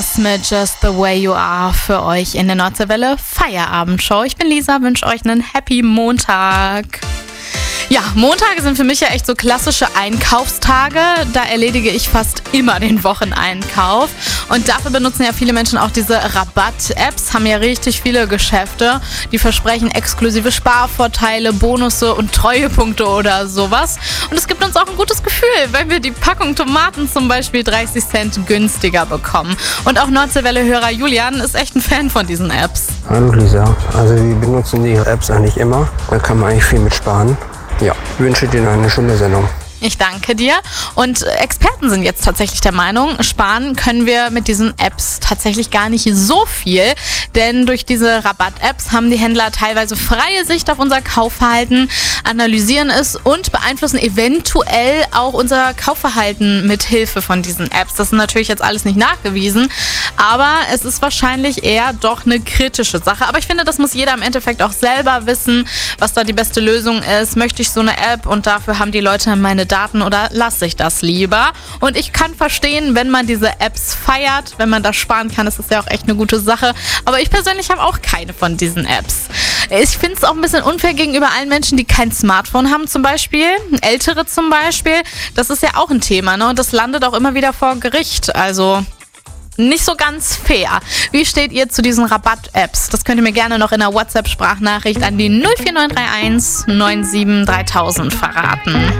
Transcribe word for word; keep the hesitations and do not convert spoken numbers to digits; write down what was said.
Mit Just the Way You Are für euch in der Nordseewelle Feierabendshow. Ich bin Lisa, wünsche euch einen Happy Montag. Ja, Montage sind für mich ja echt so klassische Einkaufstage. Da erledige ich fast immer den Wocheneinkauf. Und dafür benutzen ja viele Menschen auch diese Rabatt-Apps, haben ja richtig viele Geschäfte, die versprechen exklusive Sparvorteile, Bonusse und Treuepunkte oder sowas. Und es gibt uns auch ein gutes Gefühl, wenn wir die Packung Tomaten zum Beispiel dreißig Cent günstiger bekommen. Und auch Nordseewelle-Hörer Julian ist echt ein Fan von diesen Apps. Hallo Lisa, also wir benutzen die Apps eigentlich immer. Da kann man eigentlich viel mit sparen. Ja, wünsche dir eine schöne Sendung. Ich danke dir. Und Experten sind jetzt tatsächlich der Meinung, sparen können wir mit diesen Apps tatsächlich gar nicht so viel. Denn durch diese Rabatt-Apps haben die Händler teilweise freie Sicht auf unser Kaufverhalten, analysieren es und beeinflussen eventuell auch unser Kaufverhalten mit Hilfe von diesen Apps. Das ist natürlich jetzt alles nicht nachgewiesen, aber es ist wahrscheinlich eher doch eine kritische Sache. Aber ich finde, das muss jeder im Endeffekt auch selber wissen, was da die beste Lösung ist. Möchte ich so eine App und dafür haben die Leute meine Daten oder lasse ich das lieber? Und ich kann verstehen, wenn man diese Apps feiert, wenn man das sparen kann, ist das ja auch echt eine gute Sache. Aber ich persönlich habe auch keine von diesen Apps. Ich finde es auch ein bisschen unfair gegenüber allen Menschen, die kein Smartphone haben zum Beispiel, Ältere zum Beispiel. Das ist ja auch ein Thema, ne? Und das landet auch immer wieder vor Gericht. Also nicht so ganz fair. Wie steht ihr zu diesen Rabatt-Apps? Das könnt ihr mir gerne noch in einer WhatsApp-Sprachnachricht an die null vier neun drei eins neun sieben dreitausend verraten.